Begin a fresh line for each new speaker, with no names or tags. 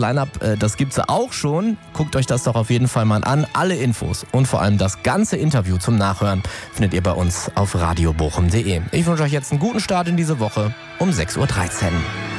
Line-Up, das gibt's auch schon. Guckt euch das doch auf jeden Fall mal an. Alle Infos und vor allem das ganze Interview zum Nachhören findet ihr bei uns auf radiobochum.de. Ich wünsche euch jetzt einen guten Start in diese Woche um 6.13 Uhr.